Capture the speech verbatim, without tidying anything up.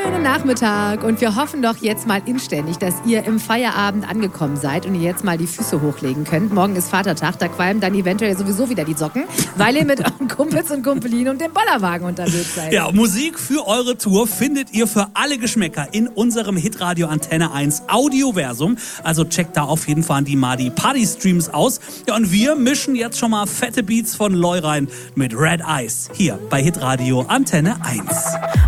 schönen Nachmittag und wir hoffen doch jetzt mal inständig, dass ihr im Feierabend angekommen seid und ihr jetzt mal die Füße hochlegen könnt. Morgen ist Vatertag, da qualmen dann eventuell sowieso wieder die Socken, weil ihr mit euren Kumpels und Kumpelinen und dem Bollerwagen unterwegs seid. Ja, Musik für eure Tour findet ihr für alle Geschmäcker in unserem Hitradio Antenne eins Audioversum. Also checkt da auf jeden Fall die mal die Party-Streams aus. Ja, und wir mischen jetzt schon mal fette Beats von Loy rein mit Red Eyes hier bei Hitradio Antenne eins.